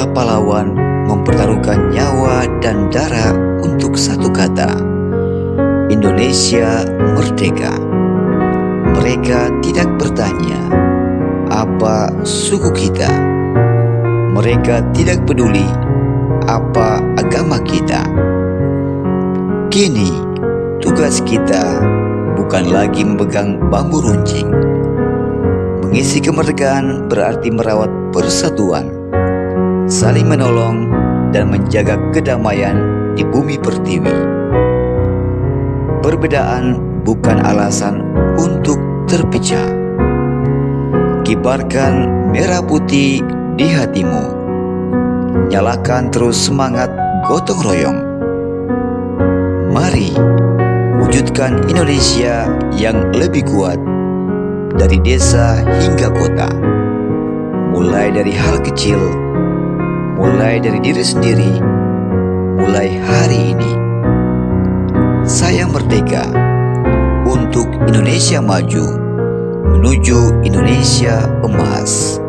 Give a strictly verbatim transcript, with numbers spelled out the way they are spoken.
Para pahlawan mempertaruhkan nyawa dan darah untuk satu kata: Indonesia merdeka. Mereka tidak bertanya apa suku kita. Mereka tidak peduli apa agama kita. Kini tugas kita bukan lagi memegang bambu runcing. Mengisi kemerdekaan berarti merawat persatuan, saling menolong dan menjaga kedamaian di bumi pertiwi. Perbedaan bukan alasan untuk terpecah. Kibarkan merah putih di hatimu. Nyalakan terus semangat gotong royong. Mari wujudkan Indonesia yang lebih kuat dari desa hingga kota. Mulai dari hal kecil, mulai dari diri sendiri, mulai hari ini. Saya merdeka untuk Indonesia maju, menuju Indonesia emas.